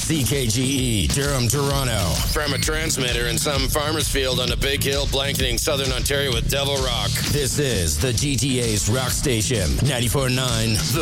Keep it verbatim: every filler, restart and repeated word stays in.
C K G E, Durham, Toronto. From a transmitter in some farmer's field on a big hill blanketing southern Ontario with Devil Rock. This is the G T A's rock station, ninety-four point nine The